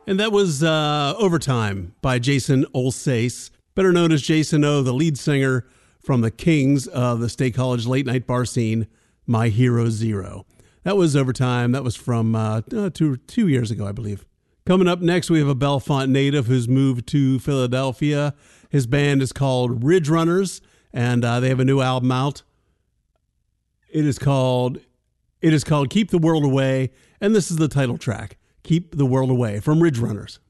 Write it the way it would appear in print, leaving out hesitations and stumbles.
And that was Overtime by Jason Olsace, better known as Jason O, the lead singer from the kings of the State College late night bar scene, My Hero Zero. That was Overtime. That was from 2 years ago, I believe. Coming up next, we have a Bellefonte native who's moved to Philadelphia. His band is called Ridge Runners, and they have a new album out. It is called Keep the World Away, and this is the title track, Keep the World Away, from Ridge Runners.